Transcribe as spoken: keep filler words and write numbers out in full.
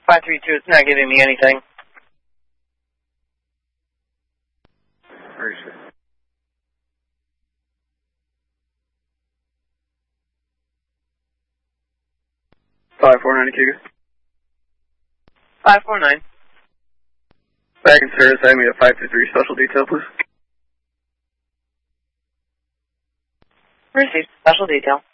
five three two, it's not giving me anything. Where is it? five four nine Cougar. five four nine. Back in service, I need a five two three special detail, please. Received. Special detail.